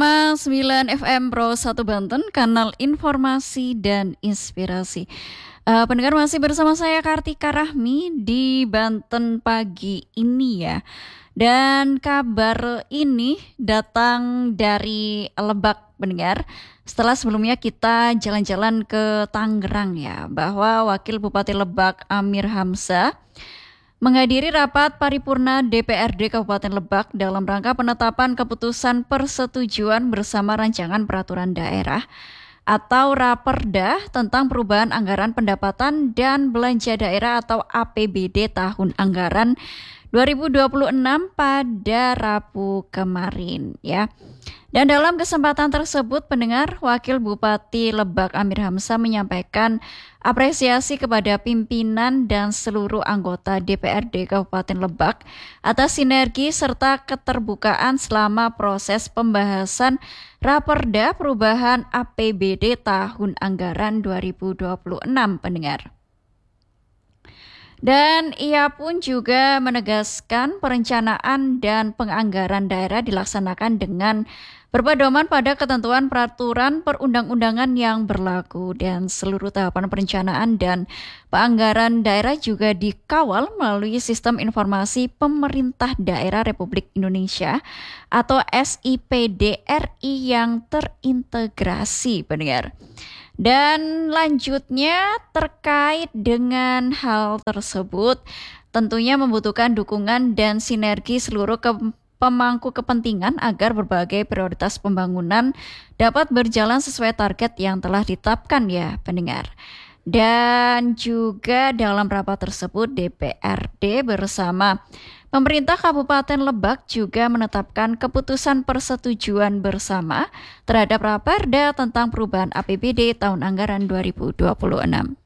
105,9 FM Pro 1 Banten, kanal informasi dan inspirasi. Pendengar masih bersama saya Kartika Rahmi di Banten pagi ini ya. Dan kabar ini datang dari Lebak, pendengar. Setelah sebelumnya kita jalan-jalan ke Tangerang ya, bahwa Wakil Bupati Lebak Amir Hamzah menghadiri rapat paripurna DPRD Kabupaten Lebak dalam rangka penetapan keputusan persetujuan bersama rancangan peraturan daerah atau Raperda tentang perubahan anggaran pendapatan dan belanja daerah atau APBD tahun anggaran 2026 pada Rabu kemarin ya. Dan dalam kesempatan tersebut, pendengar, Wakil Bupati Lebak Amir Hamzah menyampaikan apresiasi kepada pimpinan dan seluruh anggota DPRD Kabupaten Lebak atas sinergi serta keterbukaan selama proses pembahasan Raperda perubahan APBD tahun anggaran 2026, pendengar. Dan ia pun juga menegaskan perencanaan dan penganggaran daerah dilaksanakan dengan berpedoman pada ketentuan peraturan perundang-undangan yang berlaku dan seluruh tahapan perencanaan dan penganggaran daerah juga dikawal melalui Sistem Informasi Pemerintah Daerah Republik Indonesia atau SIPDRI yang terintegrasi, pendengar. Dan lanjutnya terkait dengan hal tersebut tentunya membutuhkan dukungan dan sinergi seluruh pemangku kepentingan agar berbagai prioritas pembangunan dapat berjalan sesuai target yang telah ditetapkan ya, pendengar. Dan juga dalam rapat tersebut DPRD bersama pemerintah Kabupaten Lebak juga menetapkan keputusan persetujuan bersama terhadap Raperda tentang perubahan APBD tahun anggaran 2026.